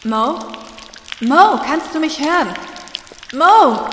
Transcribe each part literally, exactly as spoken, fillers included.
Mo? Mo, kannst du mich hören? Mo!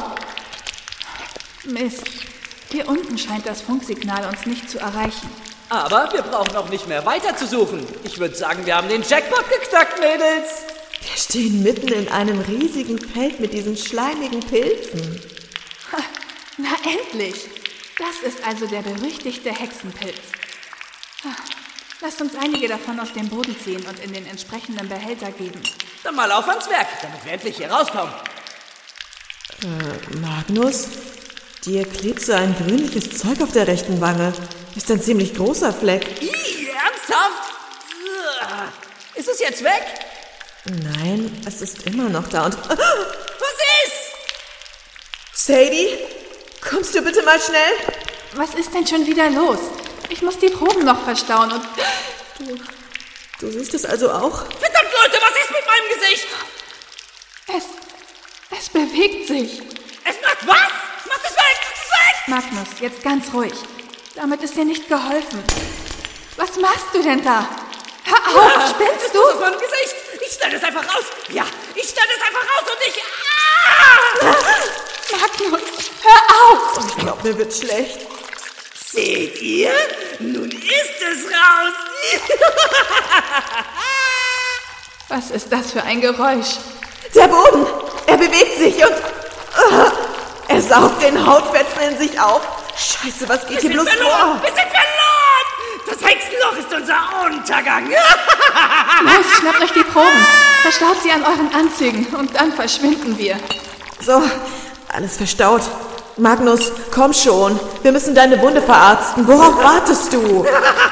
Mist. Hier unten scheint das Funksignal uns nicht zu erreichen. Aber wir brauchen auch nicht mehr weiter zu suchen. Ich würde sagen, wir haben den Jackpot geknackt, Mädels. Wir stehen mitten in einem riesigen Feld mit diesen schleimigen Pilzen. Ha, na endlich! Das ist also der berüchtigte Hexenpilz. Ha, lasst uns einige davon aus dem Boden ziehen und in den entsprechenden Behälter geben. Dann mal auf ans Werk, damit wir endlich hier rauskommen. Äh, Magnus? Dir klebt so ein grünliches Zeug auf der rechten Wange. Ist ein ziemlich großer Fleck. Ih, ernsthaft? Ist es jetzt weg? Nein, es ist immer noch da und... Was ist? Sadie, kommst du bitte mal schnell? Was ist denn schon wieder los? Ich muss die Proben noch verstauen und... Du, du siehst es also auch? Verdammt, Leute, was ist mit meinem Gesicht? Es... es bewegt sich. Es macht was? Macht es weg! Macht es weg! Magnus, jetzt ganz ruhig. Damit ist dir nicht geholfen. Was machst du denn da? Hör auf, Ah, spinnst du? Das ist aus meinem Gesicht. Ich schneide es einfach raus. Ja, ich schneide es einfach raus und ich... Ah! Magnus, hör auf! Ich glaube, mir wird schlecht. Seht ihr? Nun ist es raus. Was ist das für ein Geräusch? Der Boden, er bewegt sich und... Uh, er saugt den Hautfetzen in sich auf. Scheiße, was geht hier Wir sind bloß verloren. vor? Wir sind verloren. Das Hexenloch ist unser Untergang. Los, schnappt euch die Proben. Verstaut sie an euren Anzügen und dann verschwinden wir. So, alles verstaut. Magnus, komm schon. Wir müssen deine Wunde verarzten. Worauf wartest du?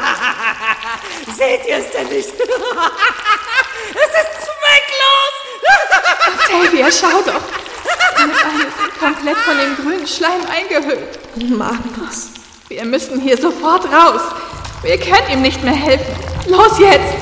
Seht ihr es denn nicht? Es ist zwecklos. Octavia, schau doch. Meine Beine sind komplett von dem grünen Schleim eingehüllt. Magnus. Wir müssen hier sofort raus. Wir können ihm nicht mehr helfen. Los jetzt!